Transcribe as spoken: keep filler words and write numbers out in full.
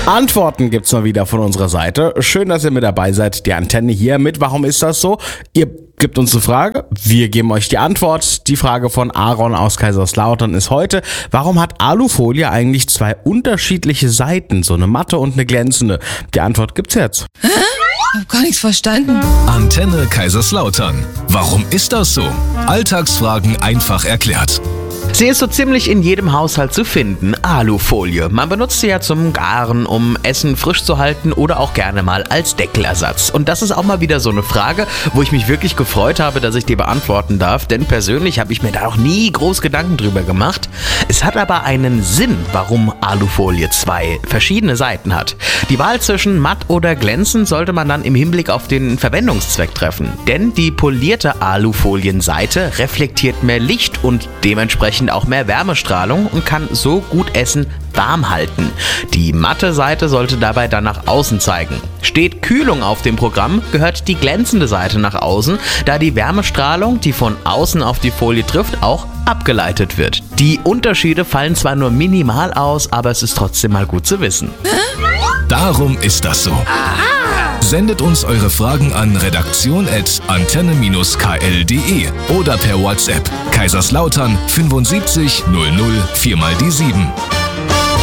Antworten gibt's mal wieder von unserer Seite. Schön, dass ihr mit dabei seid. Die Antenne hier mit Warum ist das so? Ihr gebt uns eine Frage, wir geben euch die Antwort. Die Frage von Aaron aus Kaiserslautern ist heute: Warum hat Alufolie eigentlich zwei unterschiedliche Seiten, so eine matte und eine glänzende? Die Antwort gibt's jetzt. Hä? Ich hab gar nichts verstanden. Antenne Kaiserslautern. Warum ist das so? Alltagsfragen einfach erklärt. Sie ist so ziemlich in jedem Haushalt zu finden, Alufolie. Man benutzt sie ja zum Garen, um Essen frisch zu halten oder auch gerne mal als Deckelersatz. Und das ist auch mal wieder so eine Frage, wo ich mich wirklich gefreut habe, dass ich die beantworten darf, denn persönlich habe ich mir da auch nie groß Gedanken drüber gemacht. Es hat aber einen Sinn, warum Alufolie zwei verschiedene Seiten hat. Die Wahl zwischen matt oder glänzend sollte man dann im Hinblick auf den Verwendungszweck treffen, denn die polierte Alufolienseite reflektiert mehr Licht und dementsprechend auch mehr Wärmestrahlung und kann so gut Essen warm halten. Die matte Seite sollte dabei dann nach außen zeigen. Steht Kühlung auf dem Programm, gehört die glänzende Seite nach außen, da die Wärmestrahlung, die von außen auf die Folie trifft, auch abgeleitet wird. Die Unterschiede fallen zwar nur minimal aus, aber es ist trotzdem mal gut zu wissen. Darum ist das so. Sendet uns eure Fragen an redaktion at antenne k l punkt d e oder per WhatsApp Kaiserslautern fünfundsiebzig null null vier mal die sieben.